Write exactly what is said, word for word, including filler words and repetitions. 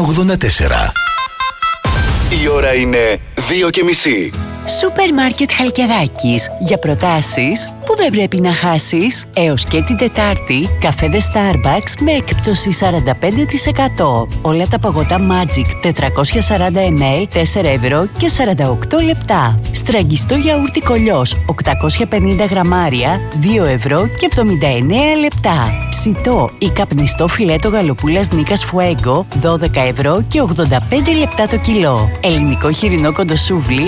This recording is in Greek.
ογδόντα τέσσερα. Η ώρα είναι δύο και μισή. Σούπερ Μάρκετ Χαλκιδάκης. Για προτάσεις που δεν πρέπει να χάσεις. Έως και την Τετάρτη, καφέδες Starbucks με έκπτωση σαράντα πέντε τοις εκατό. Όλα τα παγωτά Magic τετρακόσια σαράντα μιλιλίτρα, τέσσερα ευρώ και σαράντα οκτώ λεπτά. Στραγγιστό γιαούρτι Κολιός, οκτακόσια πενήντα γραμμάρια, δύο ευρώ και εβδομήντα εννέα λεπτά. Ψητό ή καπνιστό φιλέτο γαλοπούλας Νίκας Φουέγκο, δώδεκα ευρώ και ογδόντα πέντε λεπτά το κιλό. Ελληνικό χοιρινό κοντοσούβλι,